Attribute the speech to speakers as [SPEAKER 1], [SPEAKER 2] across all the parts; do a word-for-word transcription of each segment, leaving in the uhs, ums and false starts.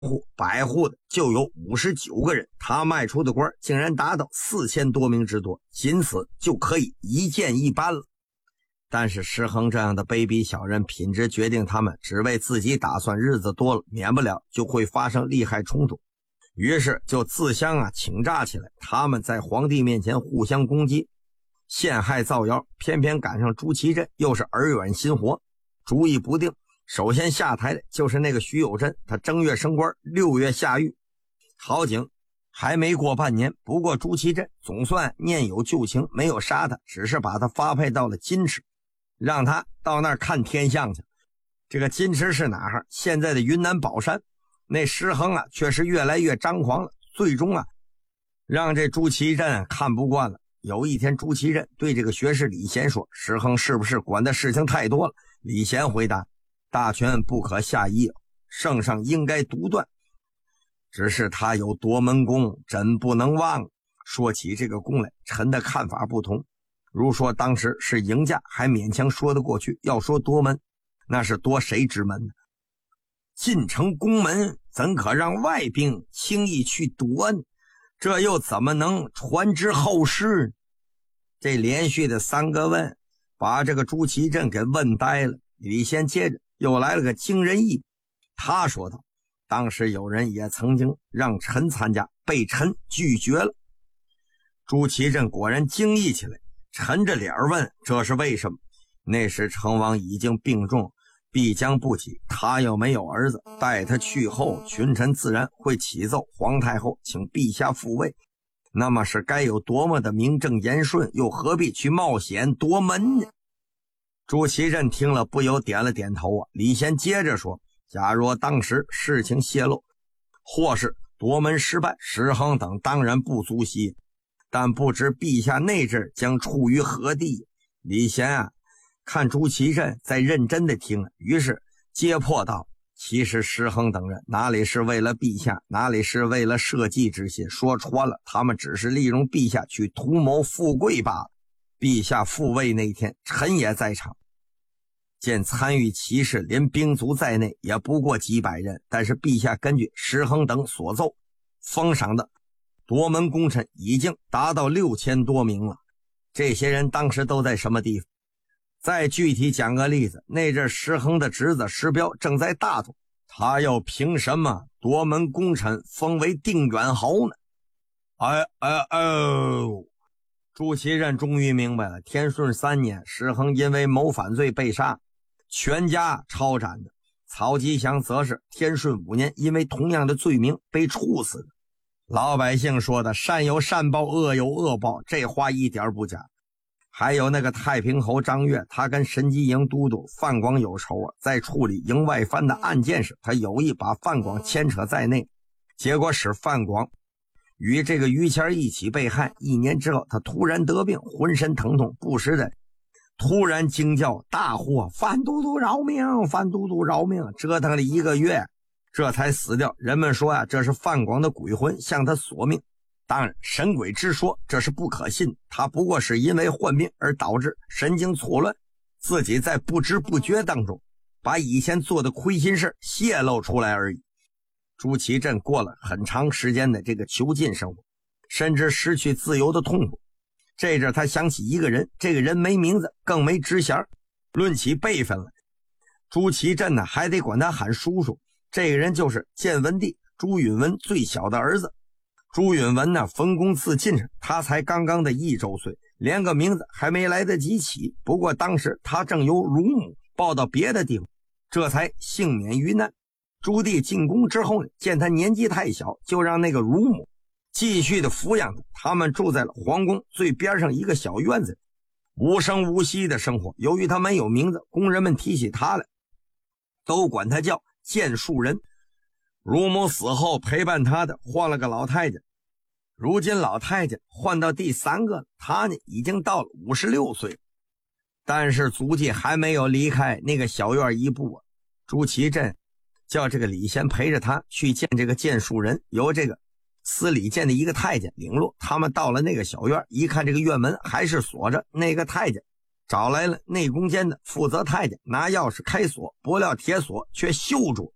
[SPEAKER 1] 户百户的就有五十九个人，他卖出的官竟然达到四千多名之多，仅此就可以一见一斑了。但是石亨这样的卑鄙小人，品质决定他们只为自己打算，日子多了免不了就会发生利害冲突，于是就自相啊请诈起来。他们在皇帝面前互相攻击，陷害造谣，偏偏赶上朱祁镇又是耳软心活，主意不定。首先下台的就是那个徐有贞，他正月升官，六月下狱。好景还没过半年，不过朱祁镇总算念有旧情，没有杀他，只是把他发配到了金池，让他到那儿看天象去。这个金池是哪儿？现在的云南保山。那石亨啊却是越来越张狂了，最终啊让这朱祁镇、啊、看不惯了。有一天朱祁镇对这个学士李贤说，石亨是不是管的事情太多了？李贤回答，大权不可下移，圣上应该独断，只是他有夺门功，朕不能忘。说起这个功来，臣的看法不同。如说当时是赢家，还勉强说得过去，要说夺门，那是夺谁之门呢？进城攻门，怎可让外兵轻易去夺呢？这又怎么能传之后世呢？这连续的三个问把这个朱祁镇给问呆了。李贤接着又来了个惊人一笔，他说道，当时有人也曾经让臣参加，被臣拒绝了。朱祁镇果然惊异起来，沉着脸问，这是为什么？那时成王已经病重，必将不起，他又没有儿子，待他去后，群臣自然会启奏皇太后，请陛下复位。那么是该有多么的名正言顺，又何必去冒险夺门呢？朱祁镇听了不由点了点头啊。李贤接着说，假若当时事情泄露，或是夺门失败，石亨等当然不足惜，但不知陛下那阵将处于何地。李贤啊看朱祁镇在认真的听，于是揭破道，其实石亨等人哪里是为了陛下，哪里是为了社稷之心，说穿了，他们只是利用陛下去图谋富贵罢了。陛下复位那天，臣也在场，见参与其事连兵卒在内也不过几百人，但是陛下根据石亨等所奏封赏的夺门功臣已经达到六千多名了。这些人当时都在什么地方？再具体讲个例子，那阵石亨的侄子石彪正在大同，他又凭什么夺门功臣封为定远侯呢？哎哎哎！朱祁镇终于明白了，天顺三年，石亨因为谋反罪被杀，全家抄斩的。曹吉祥则是天顺五年，因为同样的罪名被处死的。老百姓说的善有善报，恶有恶报，这话一点不假。还有那个太平侯张悦，他跟神机营都督范广有仇啊，在处理营外藩的案件时，他有意把范广牵扯在内，结果使范广与这个于谦一起被害。一年之后，他突然得病，浑身疼痛，不时的突然惊叫大呼，范都督饶命，范都督饶命，折腾了一个月这才死掉。人们说啊，这是范广的鬼魂向他索命。当然神鬼之说这是不可信，他不过是因为患病而导致神经错乱，自己在不知不觉当中把以前做的亏心事泄露出来而已。朱祁镇过了很长时间的这个囚禁生活，甚至失去自由的痛苦。这阵他想起一个人，这个人没名字，更没职衔，论起辈分了，朱祁镇呢还得管他喊叔叔。这个人就是建文帝朱允文最小的儿子。朱允文呢封公赐进士，他才刚刚的一周岁，连个名字还没来得及起。不过当时他正由乳母报到别的地方，这才幸免于难。朱棣进宫之后呢，见他年纪太小，就让那个乳母继续的抚养他。他们住在了皇宫最边上一个小院子，无声无息的生活。由于他没有名字，工人们提起他来都管他叫建树人。乳母死后陪伴他的换了个老太监，如今老太监换到第三个了，他呢已经到了五十六岁，但是足迹还没有离开那个小院一步啊。朱祁镇叫这个李贤陪着他去见这个建树人，由这个司礼监的一个太监领路。他们到了那个小院，一看这个院门还是锁着，那个太监找来了内宫监的负责太监，拿钥匙开锁，不料铁锁却锈住，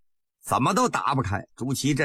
[SPEAKER 1] 怎么都打不开。朱祁这